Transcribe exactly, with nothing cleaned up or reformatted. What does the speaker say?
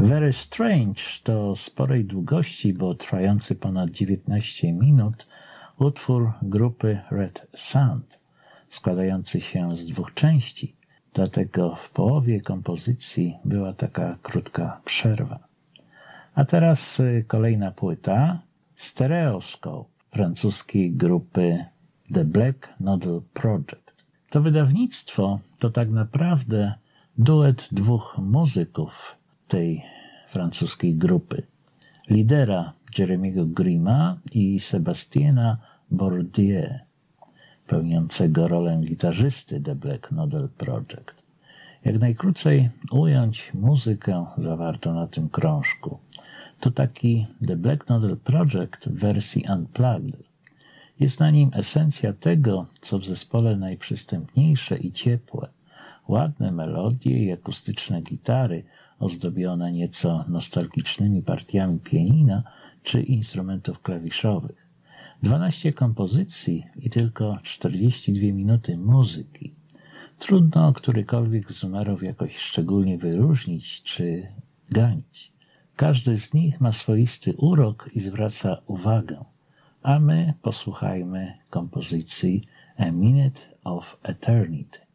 Very Strange to sporej długości, bo trwający ponad dziewiętnaście minut, utwór grupy Red Sand, składający się z dwóch części, dlatego w połowie kompozycji była taka krótka przerwa. A teraz kolejna płyta, Stereoscope, francuskiej grupy The Black Noodle Project. To wydawnictwo to tak naprawdę duet dwóch muzyków tej francuskiej grupy. Lidera Jeremiego Grima i Sebastiana Bourdieu, pełniącego rolę gitarzysty The Black Noodle Project. Jak najkrócej ująć muzykę zawartą na tym krążku. To taki The Black Noodle Project w wersji unplugged. Jest na nim esencja tego, co w zespole najprzystępniejsze i ciepłe. Ładne melodie i akustyczne gitary, ozdobione nieco nostalgicznymi partiami pianina czy instrumentów klawiszowych. dwanaście kompozycji i tylko czterdzieści dwie minuty muzyki. Trudno którykolwiek z numerów jakoś szczególnie wyróżnić czy ganić. Każdy z nich ma swoisty urok i zwraca uwagę, a my posłuchajmy kompozycji A Minute of Eternity.